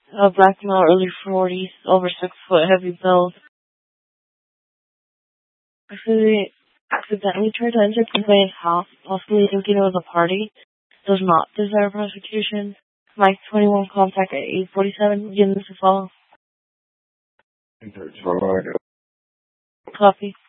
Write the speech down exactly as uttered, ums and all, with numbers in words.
Uh, black male, early forties, over six foot, heavy build. Accidentally, accidentally tried to enter Pennsylvania's house, possibly thinking it was a party. Does not desire prosecution. Mike twenty-one, contact at eight forty-seven. Begin to follow. Copy.